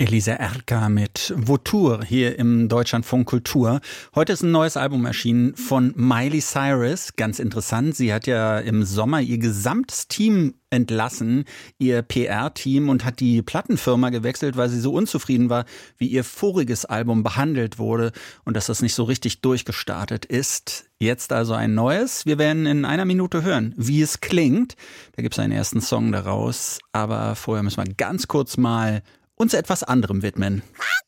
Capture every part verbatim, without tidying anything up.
Elisa Erka mit Vautour hier im Deutschlandfunk Kultur. Heute ist ein neues Album erschienen von Miley Cyrus. Ganz interessant, sie hat ja im Sommer ihr gesamtes Team entlassen, ihr P R-Team, und hat die Plattenfirma gewechselt, weil sie so unzufrieden war, wie ihr voriges Album behandelt wurde und dass das nicht so richtig durchgestartet ist. Jetzt also ein neues. Wir werden in einer Minute hören, wie es klingt. Da gibt es einen ersten Song daraus, aber vorher müssen wir ganz kurz mal uns etwas anderem widmen.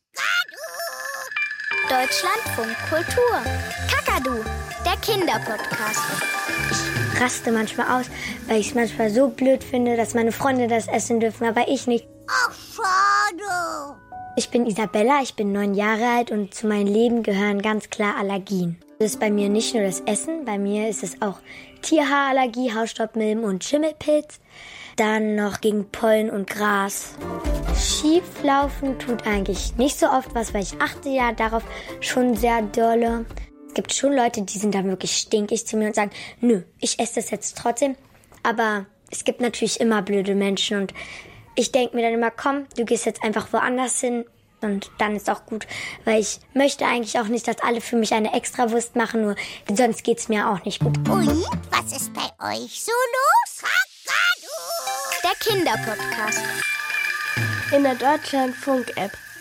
Deutschlandfunk Kultur. Kakadu, der Kinderpodcast. Ich raste manchmal aus, weil ich es manchmal so blöd finde, dass meine Freunde das essen dürfen, aber ich nicht. Ach, schade. Ich bin Isabella, ich bin neun Jahre alt und zu meinem Leben gehören ganz klar Allergien. Das ist bei mir nicht nur das Essen, bei mir ist es auch Tierhaarallergie, Hausstaubmilben und Schimmelpilz. Dann noch gegen Pollen und Gras. Schieflaufen tut eigentlich nicht so oft was, weil ich achte ja darauf schon sehr dolle. Es gibt schon Leute, die sind da wirklich stinkig zu mir und sagen, nö, ich esse das jetzt trotzdem. Aber es gibt natürlich immer blöde Menschen und ich denke mir dann immer, komm, du gehst jetzt einfach woanders hin und dann ist auch gut. Weil ich möchte eigentlich auch nicht, dass alle für mich eine Extrawurst machen, nur sonst geht's mir auch nicht gut. Und was ist bei euch so los? Kakadu, der Kinderpodcast. In der Deutschlandfunk-App.